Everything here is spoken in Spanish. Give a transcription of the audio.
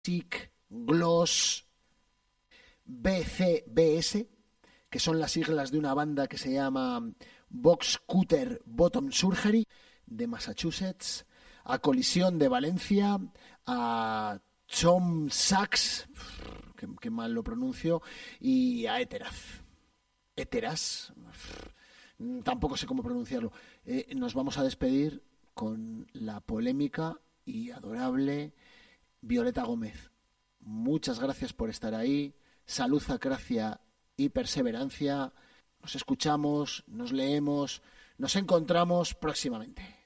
SIC, Gloss, BCBS, que son las siglas de una banda que se llama Box Cutter Bottom Surgery de Massachusetts, a Colisión de Valencia, a Chom Sachs, que mal lo pronuncio, y a Eteras, tampoco sé cómo pronunciarlo. Nos vamos a despedir con la polémica y adorable Violeta Gómez. Muchas gracias por estar ahí. Salud, acracia y perseverancia. Nos escuchamos, nos leemos, nos encontramos próximamente.